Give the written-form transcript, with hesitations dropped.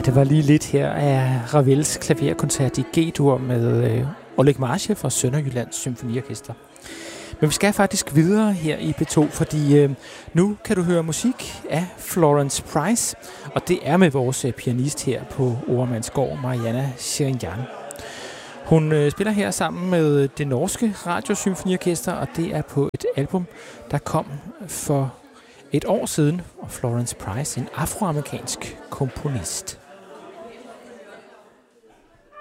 Det var lige lidt her af Ravels klaverkoncert i G-dur med Oleg Marchev fra Sønderjyllands Symfoniorkester. Men vi skal faktisk videre her i P2, fordi nu kan du høre musik af Florence Price, og det er med vores pianist her på Oremandsgård, Marianna Shirinyan. Hun spiller her sammen med det norske Radiosymfoniorkester, og det er på et album, der kom for et år siden. Og Florence Price, en afroamerikansk komponist.